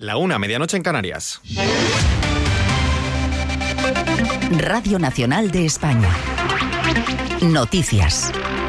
La 1, medianoche en Canarias. Radio Nacional de España. Noticias.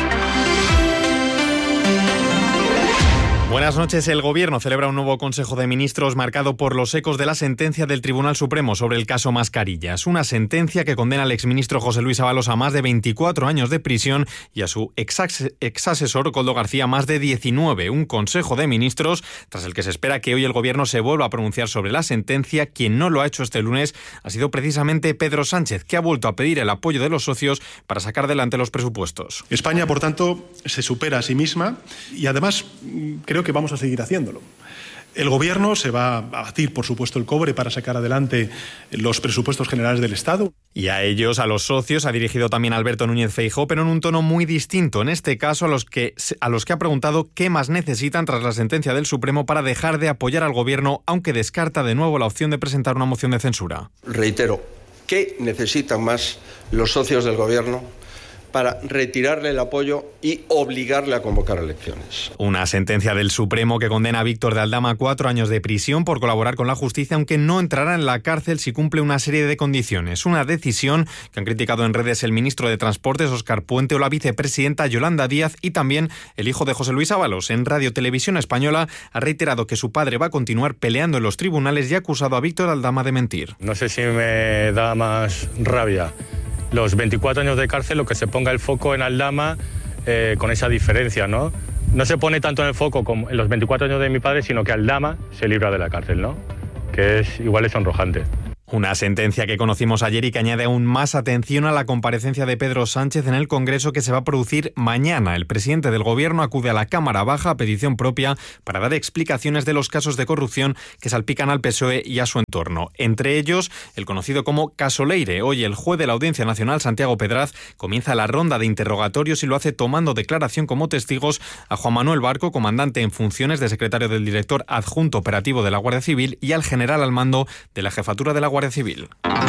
Buenas noches. El Gobierno celebra un nuevo Consejo de Ministros marcado por los ecos de la sentencia del Tribunal Supremo sobre el caso Mascarillas. Una sentencia que condena al exministro José Luis Ábalos a más de 24 años de prisión y a su exasesor Koldo García a más de 19. Un Consejo de Ministros tras el que se espera que hoy el Gobierno se vuelva a pronunciar sobre la sentencia. Quien no lo ha hecho este lunes ha sido precisamente Pedro Sánchez, que ha vuelto a pedir el apoyo de los socios para sacar adelante los presupuestos. España, por tanto, se supera a sí misma y además creo que vamos a seguir haciéndolo. El Gobierno se va a batir, por supuesto, el cobre para sacar adelante los presupuestos generales del Estado. Y a ellos, a los socios, ha dirigido también Alberto Núñez Feijóo, pero en un tono muy distinto. En este caso, a los que ha preguntado qué más necesitan tras la sentencia del Supremo para dejar de apoyar al Gobierno, aunque descarta de nuevo la opción de presentar una moción de censura. Reitero, ¿qué necesitan más los socios del Gobierno para retirarle el apoyo y obligarle a convocar elecciones? Una sentencia del Supremo que condena a Víctor de Aldama a 4 años de prisión por colaborar con la justicia, aunque no entrará en la cárcel si cumple una serie de condiciones. Una decisión que han criticado en redes el ministro de Transportes, Óscar Puente, o la vicepresidenta Yolanda Díaz, y también el hijo de José Luis Ábalos. En Radio Televisión Española ha reiterado que su padre va a continuar peleando en los tribunales y ha acusado a Víctor Aldama de mentir. No sé si me da más rabia los 24 años de cárcel o que se ponga el foco en Aldama con esa diferencia, ¿no? No se pone tanto en el foco como en los 24 años de mi padre, sino que Aldama se libra de la cárcel, ¿no? Que igual es sonrojante. Una sentencia que conocimos ayer y que añade aún más atención a la comparecencia de Pedro Sánchez en el Congreso, que se va a producir mañana. El presidente del Gobierno acude a la Cámara Baja a petición propia para dar explicaciones de los casos de corrupción que salpican al PSOE y a su entorno. Entre ellos, el conocido como caso Leire. Hoy el juez de la Audiencia Nacional, Santiago Pedraz, comienza la ronda de interrogatorios y lo hace tomando declaración como testigos a Juan Manuel Barco, comandante en funciones de secretario del director adjunto operativo de la Guardia Civil, y al general al mando de la jefatura de la Guardia Civil.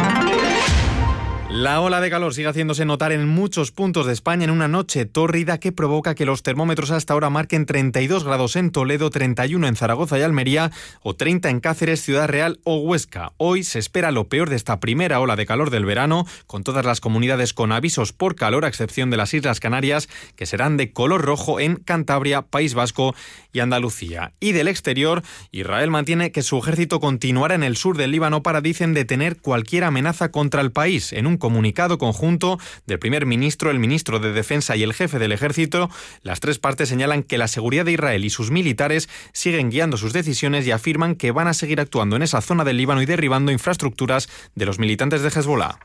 La ola de calor sigue haciéndose notar en muchos puntos de España en una noche tórrida que provoca que los termómetros hasta ahora marquen 32 grados en Toledo, 31 en Zaragoza y Almería o 30 en Cáceres, Ciudad Real o Huesca. Hoy se espera lo peor de esta primera ola de calor del verano, con todas las comunidades con avisos por calor, a excepción de las Islas Canarias, que serán de color rojo en Cantabria, País Vasco y Andalucía. Y del exterior, Israel mantiene que su ejército continuará en el sur del Líbano para, dicen, detener cualquier amenaza contra el país. En un comunicado conjunto del primer ministro, el ministro de Defensa y el jefe del ejército, las tres partes señalan que la seguridad de Israel y sus militares siguen guiando sus decisiones y afirman que van a seguir actuando en esa zona del Líbano y derribando infraestructuras de los militantes de Hezbollah.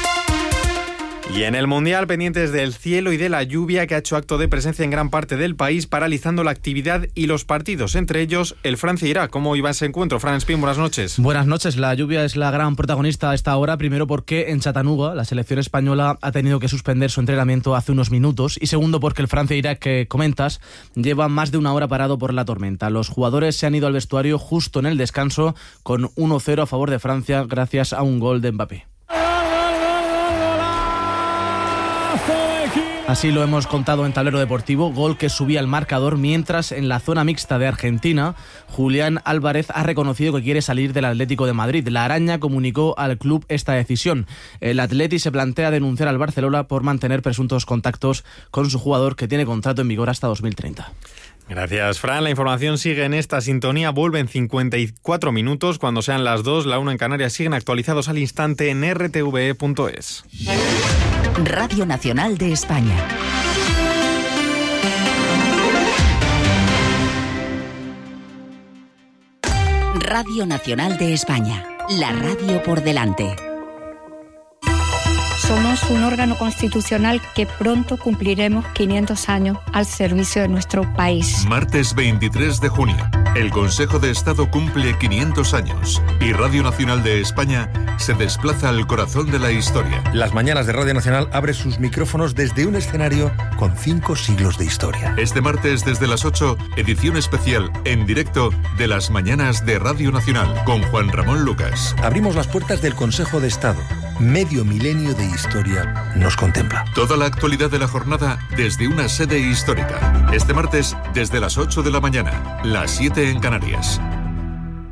Y en el Mundial, pendientes del cielo y de la lluvia, que ha hecho acto de presencia en gran parte del país, paralizando la actividad y los partidos, entre ellos el Francia-Irak. ¿Cómo iba ese encuentro? Fran Espín, buenas noches. Buenas noches. La lluvia es la gran protagonista a esta hora, primero porque en Chattanooga la selección española ha tenido que suspender su entrenamiento hace unos minutos, y segundo porque el Francia-Irak que comentas lleva más de una hora parado por la tormenta. Los jugadores se han ido al vestuario justo en el descanso con 1-0 a favor de Francia gracias a un gol de Mbappé. Así lo hemos contado en Tablero Deportivo, gol que subía el marcador, mientras en la zona mixta de Argentina, Julián Álvarez ha reconocido que quiere salir del Atlético de Madrid. La Araña comunicó al club esta decisión. El Atleti se plantea denunciar al Barcelona por mantener presuntos contactos con su jugador, que tiene contrato en vigor hasta 2030. Gracias, Fran. La información sigue en esta sintonía. Vuelve en 54 minutos. Cuando sean las 2, la 1 en Canarias, siguen actualizados al instante en rtve.es. Radio Nacional de España. Radio Nacional de España. La radio por delante. Somos un órgano constitucional que pronto cumpliremos 500 años al servicio de nuestro país. Martes 23 de junio, el Consejo de Estado cumple 500 años y Radio Nacional de España se desplaza al corazón de la historia. Las mañanas de Radio Nacional abre sus micrófonos desde un escenario con 5 siglos de historia. Este martes desde las 8, edición especial en directo de las mañanas de Radio Nacional con Juan Ramón Lucas. Abrimos las puertas del Consejo de Estado. Medio milenio de historia nos contempla. Toda la actualidad de la jornada desde una sede histórica. Este martes desde las 8 de la mañana, las 7 en Canarias.